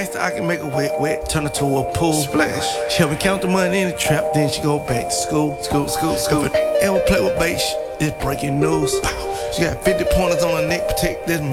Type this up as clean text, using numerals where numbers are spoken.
gangster, I can make a wet, turn her to a pool. Splash. She help me count the money in the trap, then she go back to school. If an ever play with bass, it's breaking news. She got 50 pointers on her neck, protect this